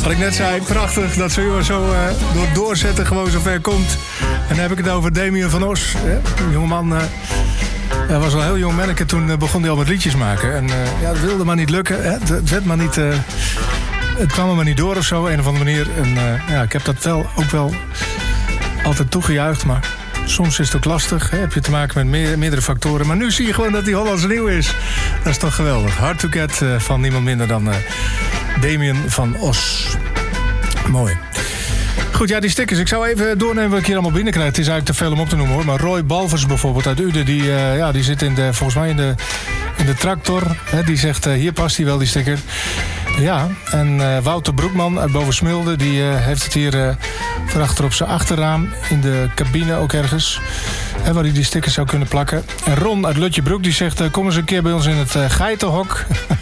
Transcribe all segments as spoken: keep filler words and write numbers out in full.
Wat ik net zei, prachtig dat zo jongen zo uh, door doorzetten gewoon zo ver komt. En dan heb ik het over Damien van Os. Hè? Een jongeman, uh, hij was al heel jong manneke, toen uh, begon hij al met liedjes maken. En uh, ja, het wilde maar niet lukken. Hè? Het werd maar niet... Uh, het kwam er maar niet door of zo, een of andere manier. En uh, ja, ik heb dat wel ook wel altijd toegejuicht, maar soms is het ook lastig. Hè? Heb je te maken met meer, meerdere factoren. Maar nu zie je gewoon dat die Hollandse nieuw is. Dat is toch geweldig. Hard to Get uh, van niemand minder dan uh, Damien van Os. Mooi. Goed, ja, die stickers. Ik zou even doornemen wat ik hier allemaal binnenkrijg. Het is eigenlijk te veel om op te noemen, hoor. Maar Roy Balvers bijvoorbeeld uit Uden, die, uh, ja, die zit in de, volgens mij in de, in de tractor. Hè? Die zegt, uh, hier past hij wel, die sticker. Ja, en uh, Wouter Broekman uit Bovensmilde, die uh, heeft het hier uh, verachter op zijn achterraam. In de cabine ook ergens. Hè, waar hij die stickers zou kunnen plakken. En Ron uit Lutjebroek, die zegt, uh, kom eens een keer bij ons in het uh, geitenhok.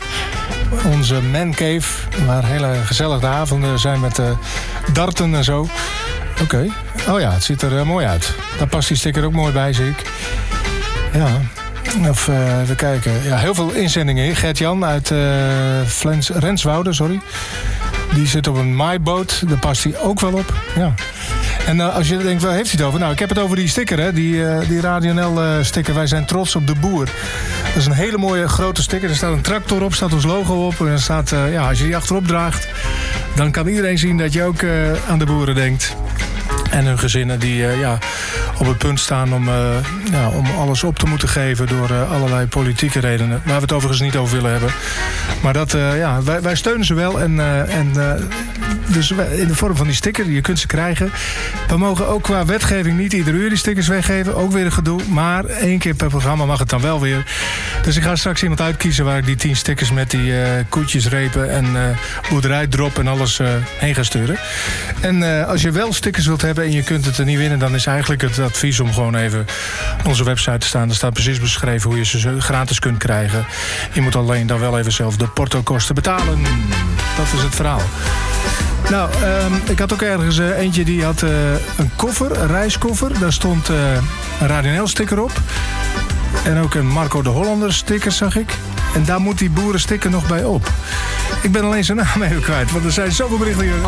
Onze mancave, waar hele gezellige avonden zijn met uh, darten en zo. Oké. Okay. Oh ja, het ziet er uh, mooi uit. Daar past die sticker ook mooi bij, zie ik. Ja. Of uh, even kijken. Ja, heel veel inzendingen hier. Gert-Jan uit uh, Flens, Renswoude, sorry. Die zit op een maaiboot. Daar past hij ook wel op. Ja. En uh, als je denkt, waar heeft hij het over? Nou, ik heb het over die sticker, hè. Die, uh, die Radio N L uh, sticker. Wij zijn trots op de boer. Dat is een hele mooie grote sticker. Er staat een tractor op, staat ons logo op. En er staat, uh, ja, als je die achterop draagt, dan kan iedereen zien dat je ook uh, aan de boeren denkt. En hun gezinnen die uh, ja, op het punt staan om, uh, ja, om alles op te moeten geven door uh, allerlei politieke redenen. Waar we het overigens niet over willen hebben. Maar dat, uh, ja, wij, wij steunen ze wel. En, uh, en, uh, dus in de vorm van die sticker, je kunt ze krijgen. We mogen ook qua wetgeving niet iedere uur die stickers weggeven. Ook weer een gedoe. Maar één keer per programma mag het dan wel weer. Dus ik ga straks iemand uitkiezen waar ik die tien stickers met die uh, koetjesrepen en uh, boerderijdrop en alles uh, heen ga sturen. En uh, als je wel stickers wilt hebben en je kunt het er niet winnen, dan is eigenlijk het advies om gewoon even op onze website te staan. Er staat precies beschreven hoe je ze gratis kunt krijgen. Je moet alleen dan wel even zelf de portokosten betalen. Dat is het verhaal. Nou, um, ik had ook ergens uh, eentje die had uh, een koffer, een reiskoffer. Daar stond uh, een Radio N L sticker op. En ook een Marco de Hollander sticker, zag ik. En daar moet die boerensticker nog bij op. Ik ben alleen zijn naam even kwijt, want er zijn zoveel berichten hier.